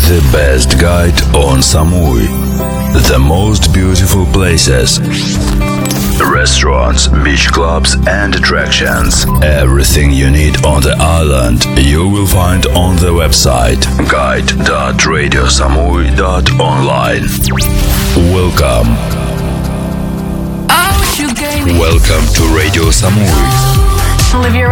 The best guide on Samui. The most beautiful places. Restaurants, beach clubs and attractions. Everything you need on the island you will find on the website guide.radiosamui.online. Welcome. Welcome to Radio Samui.